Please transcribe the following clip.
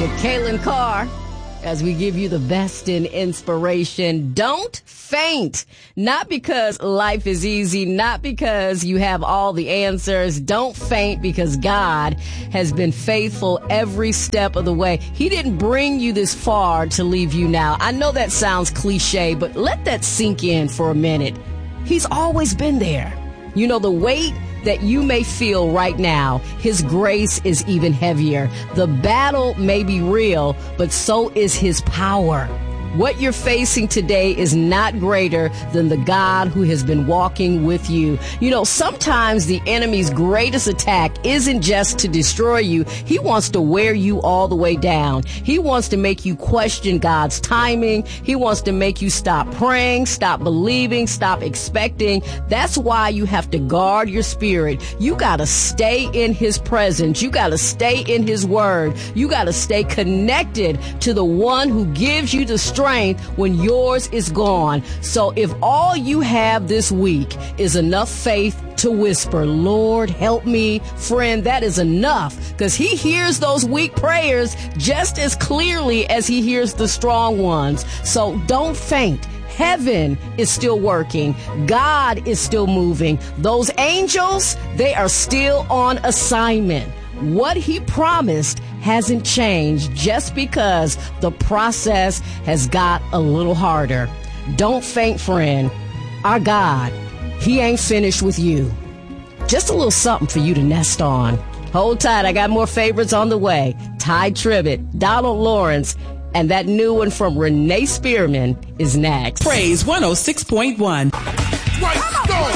with Kaylin Carr as we give you the best in inspiration. Don't faint. Not because life is easy, not because you have all the answers. Don't faint because God has been faithful every step of the way. He didn't bring you this far to leave you now. I know that sounds cliche, but let that sink in for a minute. He's always been there. You know, the weight that you may feel right now, His grace is even heavier. The battle may be real, but so is His power. What you're facing today is not greater than the God who has been walking with you. You know, sometimes the enemy's greatest attack isn't just to destroy you. He wants to wear you all the way down. He wants to make you question God's timing. He wants to make you stop praying, stop believing, stop expecting. That's why you have to guard your spirit. You got to stay in His presence. You got to stay in His word. You got to stay connected to the one who gives you the strength when yours is gone. So if all you have this week is enough faith to whisper, Lord, help me, friend, that is enough, because He hears those weak prayers just as clearly as He hears the strong ones. So don't faint. Heaven is still working. God is still moving. Those angels, they are still on assignment. What He promised hasn't changed just because the process has got a little harder. Don't faint, friend. Our God, He ain't finished with you. Just a little something for you to nest on. Hold tight. I got more favorites on the way. Ty Tribbett, Donald Lawrence, and that new one from Renee Spearman is next. Praise 106.1. Right.